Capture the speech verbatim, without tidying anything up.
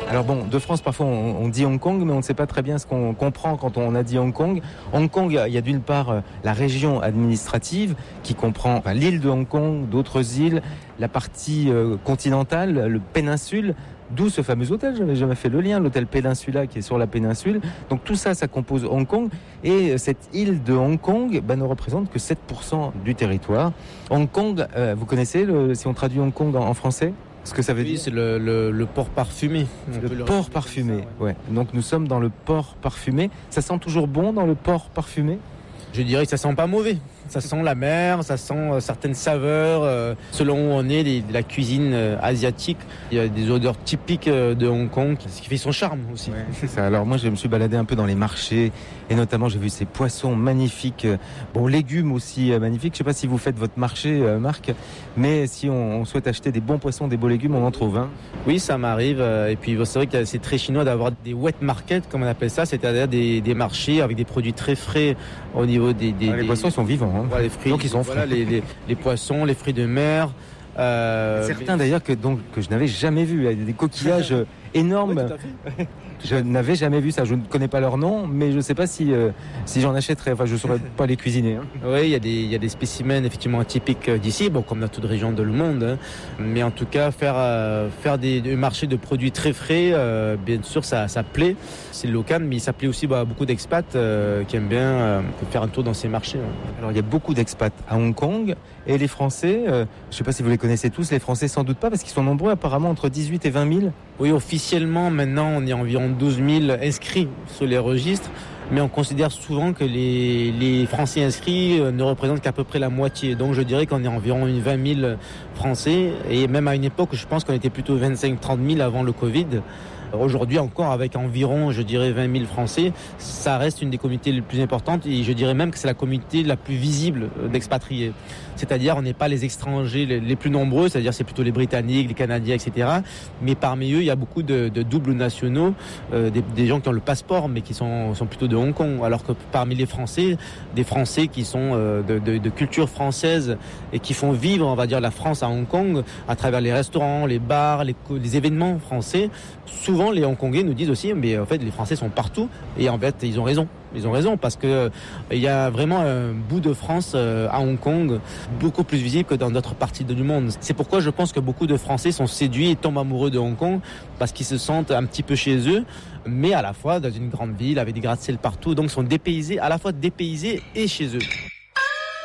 Alors bon, de France, parfois on, on dit Hong Kong, mais on ne sait pas très bien ce qu'on comprend quand on a dit Hong Kong. Hong Kong, il y a d'une part euh, la région administrative qui comprend enfin, l'île de Hong Kong, d'autres îles, la partie euh, continentale, le péninsule, d'où ce fameux hôtel. J'avais jamais fait le lien, l'hôtel Péninsula qui est sur la péninsule. Donc tout ça, ça compose Hong Kong. Et cette île de Hong Kong ben, ne représente que sept pour cent du territoire. Hong Kong, euh, vous connaissez, le, si on traduit Hong Kong en, en français, ce que ça veut oui, dire? C'est le, le, le port parfumé. Le, le port parfumé, ça, ouais. ouais. Donc nous sommes dans le port parfumé. Ça sent toujours bon dans le port parfumé? Je dirais que ça sent pas mauvais. Ça sent la mer, ça sent euh, certaines saveurs. Euh, selon où on est, les, la cuisine euh, asiatique, il y a des odeurs typiques euh, de Hong Kong, ce qui fait son charme aussi. Ouais, c'est ça. Alors moi, je me suis baladé un peu dans les marchés et notamment j'ai vu ces poissons magnifiques, euh, bon légumes aussi euh, magnifiques. Je sais pas si vous faites votre marché, euh, Marc, mais si on, on souhaite acheter des bons poissons, des beaux légumes, on en trouve. Hein. Oui, ça m'arrive. Euh, et puis c'est vrai que c'est très chinois d'avoir des wet markets, comme on appelle ça, c'est-à-dire des, des marchés avec des produits très frais au niveau des. des ah, les des, poissons, ils sont vivants. Hein. Voilà, les fruits, donc ils sont voilà, frais. Les, les, les poissons, les fruits de mer. Euh, Certains mais... d'ailleurs que donc que je n'avais jamais vu, il y a des coquillages énormes. Oui, je n'avais jamais vu ça. Je ne connais pas leur nom, mais je ne sais pas si euh, si j'en achèterais. Enfin, je ne saurais pas les cuisiner. Hein. Oui, il y a des il y a des spécimens effectivement atypiques d'ici, bon comme dans toute région de le monde. Hein. Mais en tout cas, faire euh, faire des, des marchés de produits très frais, euh, bien sûr, ça ça plaît. C'est local, mais ça plaît aussi bah, à beaucoup d'expats euh, qui aiment bien euh, faire un tour dans ces marchés. Hein. Alors il y a beaucoup d'expats à Hong Kong et les Français. Euh, je ne sais pas si vous les connaissez tous. Les Français sans doute pas parce qu'ils sont nombreux, apparemment entre dix-huit et vingt mille. Oui, officiellement maintenant on est environ douze mille inscrits sur les registres, mais on considère souvent que les, les Français inscrits ne représentent qu'à peu près la moitié. Donc je dirais qu'on est environ une vingt mille Français, et même à une époque je pense qu'on était plutôt vingt-cinq à trente mille avant le Covid. Aujourd'hui encore, avec environ, je dirais, vingt mille Français, ça reste une des communautés les plus importantes, et je dirais même que c'est la communauté la plus visible d'expatriés. C'est-à-dire, on n'est pas les étrangers les plus nombreux, c'est-à-dire c'est plutôt les Britanniques, les Canadiens, et cetera. Mais parmi eux, il y a beaucoup de, de doubles nationaux, euh, des, des gens qui ont le passeport, mais qui sont, sont plutôt de Hong Kong. Alors que parmi les Français, des Français qui sont euh, de, de, de culture française et qui font vivre, on va dire, la France à Hong Kong à travers les restaurants, les bars, les, les événements français. Souvent, les Hongkongais nous disent aussi, mais en fait, les Français sont partout. Et en fait, ils ont raison. Ils ont raison parce que il y a vraiment un bout de France à Hong Kong beaucoup plus visible que dans d'autres parties du monde. C'est pourquoi je pense que beaucoup de Français sont séduits et tombent amoureux de Hong Kong parce qu'ils se sentent un petit peu chez eux, mais à la fois dans une grande ville avec des gratte-ciel partout, donc ils sont dépaysés, à la fois dépaysés et chez eux.